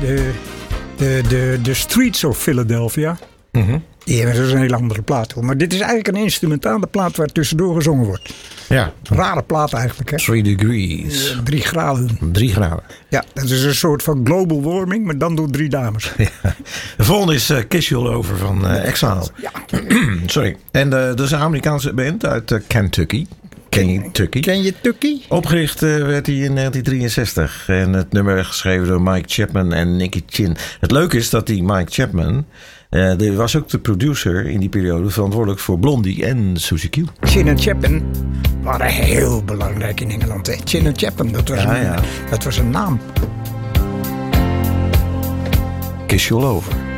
de Streets of Philadelphia. Mm-hmm. Die hebben dus een hele andere plaat. Maar dit is eigenlijk een instrumentale plaat waar tussendoor gezongen wordt. Ja. Rare plaat eigenlijk, hè? 3 degrees. 3 graden. 3 graden. Ja, dat is een soort van global warming, maar dan door 3 dames. Ja. De volgende is Kiss You All Over van Exile. Ja. Sorry. En dat is een Amerikaanse band uit Kentucky. Ken je Tucky? Opgericht werd hij in 1963. En het nummer werd geschreven door Mike Chapman en Nicky Chin. Het leuke is dat die Mike Chapman... die was ook de producer in die periode verantwoordelijk voor Blondie en Suzy Q. Chin en Chapman waren heel belangrijk in Engeland. Hè? Chin en Chapman, dat was een naam. Kiss You All Over.